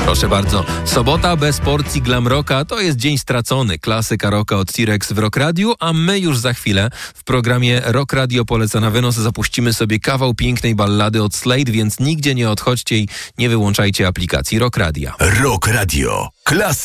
Proszę bardzo, sobota bez porcji glam rocka to jest dzień stracony. Klasyka rocka od T-Rex w Rock Radio, a my już za chwilę w programie Rock Radio poleca na wynos zapuścimy sobie kawał pięknej ballady od Slade, więc nigdzie nie odchodźcie i nie wyłączajcie aplikacji Rock Radia. Rock Radio. Klasyka.